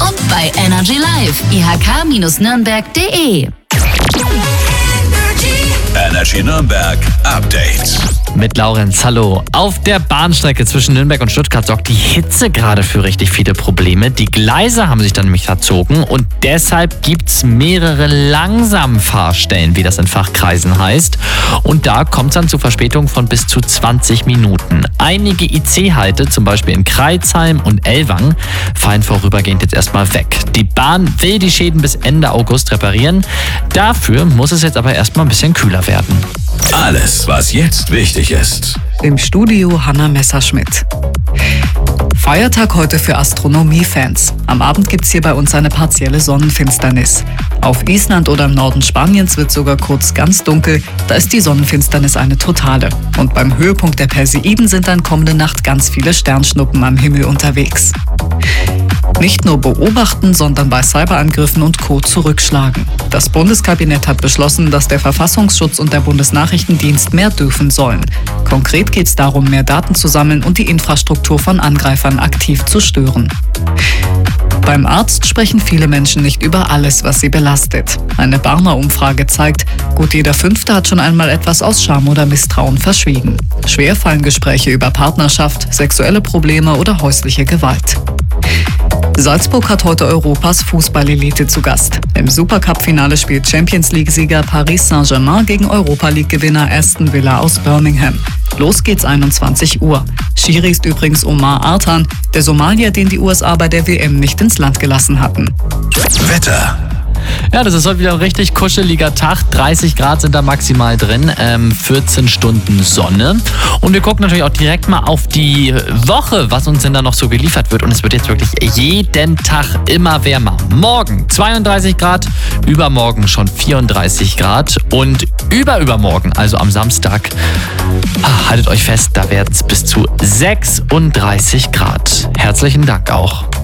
und bei Energy Live, ihk-nürnberg.de. Energy Nürnberg Update. Mit Laurenz, hallo. Auf der Bahnstrecke zwischen Nürnberg und Stuttgart sorgt die Hitze gerade für richtig viele Probleme. Die Gleise haben sich dann nämlich verzogen und deshalb gibt's mehrere Langsamfahrstellen, wie das in Fachkreisen heißt. Und da kommt es dann zu Verspätungen von bis zu 20 Minuten. Einige IC-Halte, zum Beispiel in Kreilsheim und Ellwangen, fallen vorübergehend jetzt erstmal weg. Die Bahn will die Schäden bis Ende August reparieren. Dafür muss es jetzt aber erstmal ein bisschen kühler werden. Alles, was jetzt wichtig ist. Im Studio Hanna Messerschmidt. Feiertag heute für Astronomiefans. Am Abend gibt's hier bei uns eine partielle Sonnenfinsternis. Auf Island oder im Norden Spaniens wird sogar kurz ganz dunkel, da ist die Sonnenfinsternis eine totale. Und beim Höhepunkt der Perseiden sind dann kommende Nacht ganz viele Sternschnuppen am Himmel unterwegs. Nicht nur beobachten, sondern bei Cyberangriffen und Co. zurückschlagen. Das Bundeskabinett hat beschlossen, dass der Verfassungsschutz und der Bundesnachrichtendienst mehr dürfen sollen. Konkret geht es darum, mehr Daten zu sammeln und die Infrastruktur von Angreifern aktiv zu stören. Beim Arzt sprechen viele Menschen nicht über alles, was sie belastet. Eine Barmer-Umfrage zeigt, gut jeder Fünfte hat schon einmal etwas aus Scham oder Misstrauen verschwiegen. Schwer fallen Gespräche über Partnerschaft, sexuelle Probleme oder häusliche Gewalt. Salzburg hat heute Europas Fußballelite zu Gast. Im Supercup-Finale spielt Champions-League-Sieger Paris Saint-Germain gegen Europa-League-Gewinner Aston Villa aus Birmingham. Los geht's 21 Uhr. Schiri ist übrigens Omar Artan, der Somalier, den die USA bei der WM nicht ins Land gelassen hatten. Wetter. Ja, das ist heute wieder ein richtig kuscheliger Tag. 30 Grad sind da maximal drin, 14 Stunden Sonne. Und wir gucken natürlich auch direkt mal auf die Woche, was uns denn da noch so geliefert wird. Und es wird jetzt wirklich jeden Tag immer wärmer. Morgen 32 Grad, übermorgen schon 34 Grad und übermorgen, also am Samstag, haltet euch fest, da werden es bis zu 36 Grad. Herzlichen Dank auch.